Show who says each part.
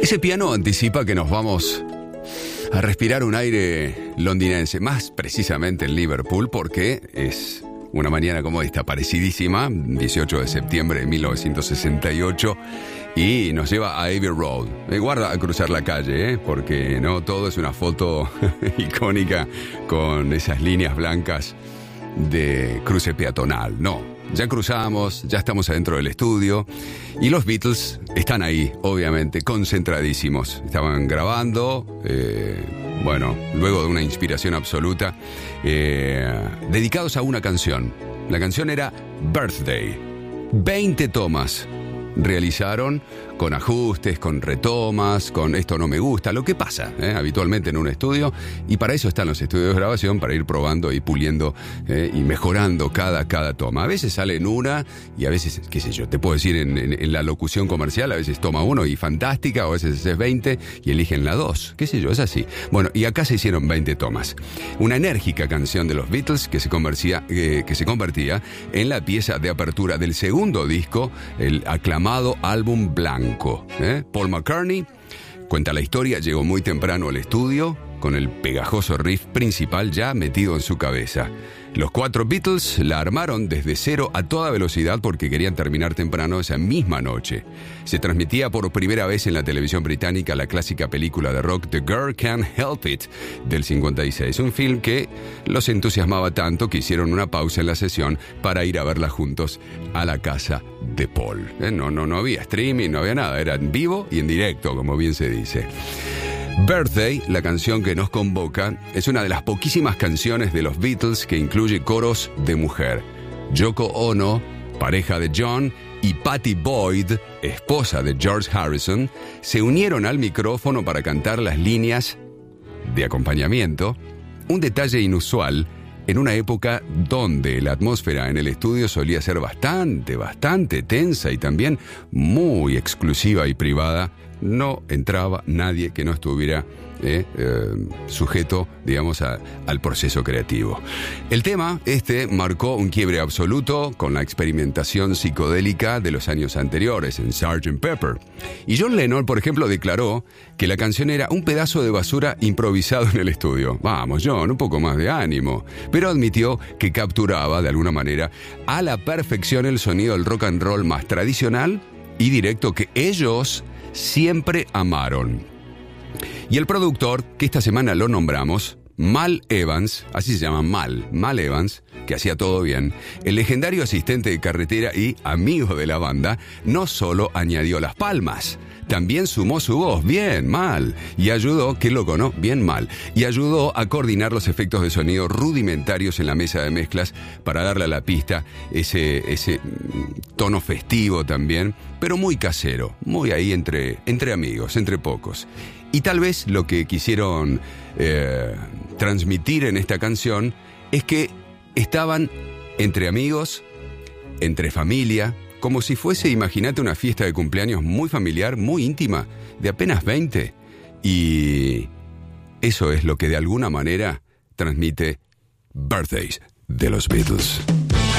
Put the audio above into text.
Speaker 1: Ese piano anticipa que nos vamos a respirar un aire londinense, más precisamente en Liverpool, porque es una mañana como esta, parecidísima, 18 de septiembre de 1968, y nos lleva a Abbey Road. Guarda a cruzar la calle, porque no todo es una foto icónica con esas líneas blancas de cruce peatonal, no. Ya cruzamos, ya estamos adentro del estudio y los Beatles están ahí, obviamente, concentradísimos. Estaban grabando, luego de una inspiración absoluta, dedicados a una canción. La canción era Birthday. 20 tomas realizaron con ajustes, con retomas, con esto no me gusta, lo que pasa habitualmente en un estudio, y para eso están los estudios de grabación, para ir probando y puliendo y mejorando cada toma. A veces sale en una y a veces, qué sé yo, te puedo decir en la locución comercial, a veces toma uno y fantástica, o a veces es 20 y eligen la 2, qué sé yo, es así. Bueno, y acá se hicieron 20 tomas. Una enérgica canción de los Beatles que se convertía en la pieza de apertura del segundo disco, el aclamado álbum blanco. Paul McCartney cuenta la historia, llegó muy temprano al estudio con el pegajoso riff principal ya metido en su cabeza. Los 4 Beatles la armaron desde cero a toda velocidad porque querían terminar temprano esa misma noche. Se transmitía por primera vez en la televisión británica la clásica película de rock The Girl Can't Help It del 56, un film que los entusiasmaba tanto que hicieron una pausa en la sesión para ir a verla juntos a la casa de Paul. No había streaming, no había nada, era en vivo y en directo, como bien se dice. Birthday, la canción que nos convoca, es una de las poquísimas canciones de los Beatles que incluye coros de mujer. Yoko Ono, pareja de John, y Pattie Boyd, esposa de George Harrison, se unieron al micrófono para cantar las líneas de acompañamiento, un detalle inusual en una época donde la atmósfera en el estudio solía ser bastante tensa y también muy exclusiva y privada. No entraba nadie que no estuviera sujeto, digamos, al proceso creativo. El tema marcó un quiebre absoluto con la experimentación psicodélica de los años anteriores en Sgt. Pepper. Y John Lennon, por ejemplo, declaró que la canción era un pedazo de basura improvisado en el estudio. Vamos, John, un poco más de ánimo. Pero admitió que capturaba, de alguna manera, a la perfección el sonido del rock and roll más tradicional y directo que ellos siempre amaron. Y el productor, que esta semana lo nombramos, Mal Evans, así se llama Mal Evans, que hacía todo bien, el legendario asistente de carretera y amigo de la banda, no solo añadió las palmas, también sumó su voz, bien, Mal, y ayudó, qué loco, ¿no? Bien, Mal, y ayudó a coordinar los efectos de sonido rudimentarios en la mesa de mezclas para darle a la pista ese tono festivo también, pero muy casero, muy ahí entre amigos, entre pocos. Y tal vez lo que quisieron transmitir en esta canción es que estaban entre amigos, entre familia, como si fuese, imagínate, una fiesta de cumpleaños muy familiar, muy íntima, de apenas 20. Y eso es lo que de alguna manera transmite Birthdays de los Beatles.